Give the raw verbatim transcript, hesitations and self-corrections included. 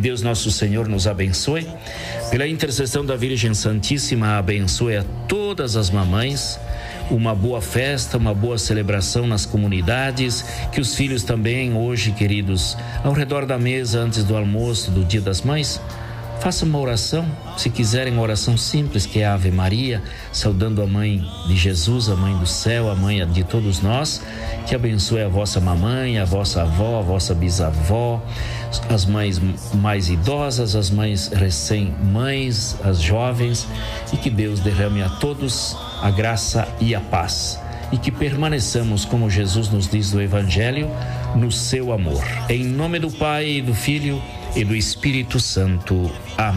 Deus nosso Senhor nos abençoe. Pela intercessão da Virgem Santíssima, abençoe a todas as mamães. Uma boa festa, uma boa celebração nas comunidades, que os filhos também hoje, queridos, ao redor da mesa, antes do almoço do Dia das Mães, façam uma oração, se quiserem, uma oração simples, que é a Ave Maria, saudando a Mãe de Jesus, a Mãe do céu, a Mãe de todos nós, que abençoe a vossa mamãe, a vossa avó, a vossa bisavó, as mães mais idosas, as mães recém-mães, as jovens, e que Deus derrame a todos a graça e a paz, e que permaneçamos, como Jesus nos diz no Evangelho, no seu amor. Em nome do Pai, do Filho e do Espírito Santo. Amém.